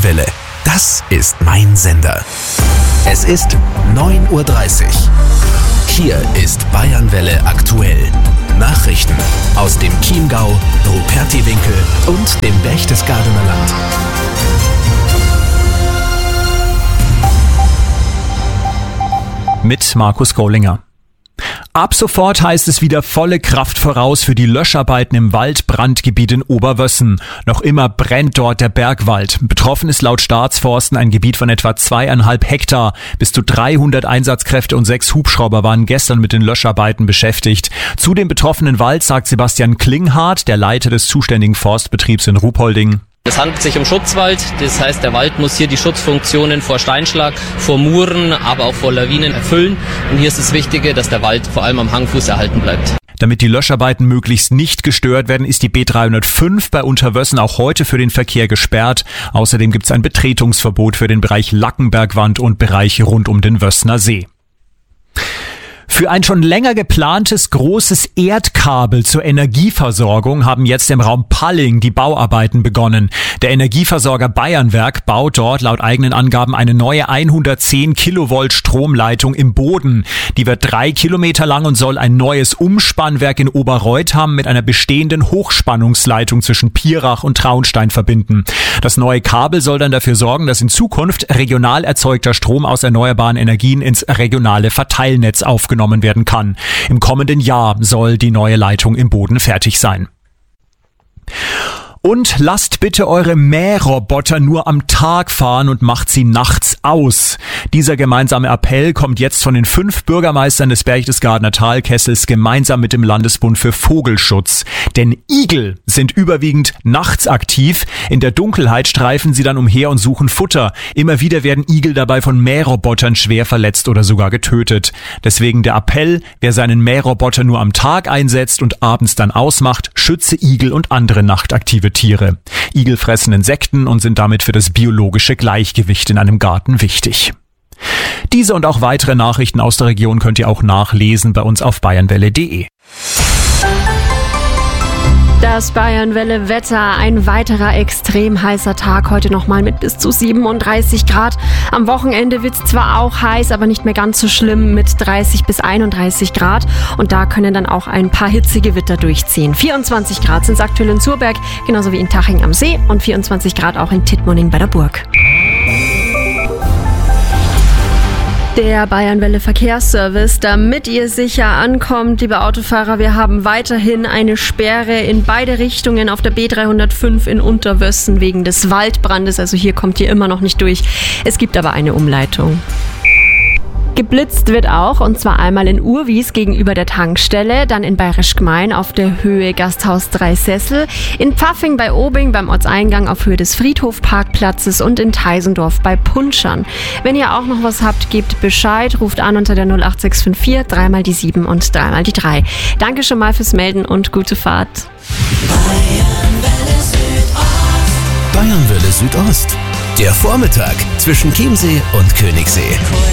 Bayernwelle. Das ist mein Sender. Es ist 9:30 Uhr. Hier ist Bayernwelle aktuell. Nachrichten aus dem Chiemgau, Rupertiwinkel und dem Berchtesgadener Land. Mit Markus Gollinger. Ab sofort heißt es wieder volle Kraft voraus für die Löscharbeiten im Waldbrandgebiet in Oberwössen. Noch immer brennt dort der Bergwald. Betroffen ist laut Staatsforsten ein Gebiet von etwa 2,5 Hektar. Bis zu 300 Einsatzkräfte und 6 Hubschrauber waren gestern mit den Löscharbeiten beschäftigt. Zu dem betroffenen Wald sagt Sebastian Klinghardt, der Leiter des zuständigen Forstbetriebs in Ruhpolding. Es handelt sich um Schutzwald, das heißt, der Wald muss hier die Schutzfunktionen vor Steinschlag, vor Muren, aber auch vor Lawinen erfüllen. Und hier ist das Wichtige, dass der Wald vor allem am Hangfuß erhalten bleibt. Damit die Löscharbeiten möglichst nicht gestört werden, ist die B305 bei Unterwössen auch heute für den Verkehr gesperrt. Außerdem gibt es ein Betretungsverbot für den Bereich Lackenbergwand und Bereiche rund um den Wössner See. Für ein schon länger geplantes großes Erdkabel zur Energieversorgung haben jetzt im Raum Palling die Bauarbeiten begonnen. Der Energieversorger Bayernwerk baut dort laut eigenen Angaben eine neue 110 Kilovolt Stromleitung im Boden. Die wird 3 Kilometer lang und soll ein neues Umspannwerk in Oberreutham mit einer bestehenden Hochspannungsleitung zwischen Pierach und Traunstein verbinden. Das neue Kabel soll dann dafür sorgen, dass in Zukunft regional erzeugter Strom aus erneuerbaren Energien ins regionale Verteilnetz aufgenommen werden kann. Im kommenden Jahr soll die neue Leitung im Boden fertig sein. Und lasst bitte eure Mähroboter nur am Tag fahren und macht sie nachts aus. Dieser gemeinsame Appell kommt jetzt von den 5 Bürgermeistern des Berchtesgadener Talkessels gemeinsam mit dem Landesbund für Vogelschutz. Denn Igel sind überwiegend nachts aktiv. In der Dunkelheit streifen sie dann umher und suchen Futter. Immer wieder werden Igel dabei von Mährobotern schwer verletzt oder sogar getötet. Deswegen der Appell, wer seinen Mähroboter nur am Tag einsetzt und abends dann ausmacht, schütze Igel und andere nachtaktive Tiere. Igel fressen Insekten und sind damit für das biologische Gleichgewicht in einem Garten wichtig. Diese und auch weitere Nachrichten aus der Region könnt ihr auch nachlesen bei uns auf bayernwelle.de. Das Bayernwelle-Wetter, ein weiterer extrem heißer Tag, heute nochmal mit bis zu 37 Grad. Am Wochenende wird es zwar auch heiß, aber nicht mehr ganz so schlimm mit 30 bis 31 Grad. Und da können dann auch ein paar Hitzegewitter durchziehen. 24 Grad sind es aktuell in Zurberg, genauso wie in Taching am See und 24 Grad auch in Tittmoning bei der Burg. Der Bayernwelle Verkehrsservice, damit ihr sicher ankommt, liebe Autofahrer, wir haben weiterhin eine Sperre in beide Richtungen auf der B305 in Unterwössen wegen des Waldbrandes, also hier kommt ihr immer noch nicht durch. Es gibt aber eine Umleitung. Geblitzt wird auch, und zwar einmal in Urwies gegenüber der Tankstelle, dann in Bayerisch Gmein auf der Höhe Gasthaus Dreisessel, in Pfaffing bei Obing beim Ortseingang auf Höhe des Friedhofparkplatzes und in Teisendorf bei Punschern. Wenn ihr auch noch was habt, gebt Bescheid, ruft an unter der 08654, 3 die 7 und 3 die 3. Danke schon mal fürs Melden und gute Fahrt. Bayernwelle Südost. Der Vormittag zwischen Chiemsee und Königssee.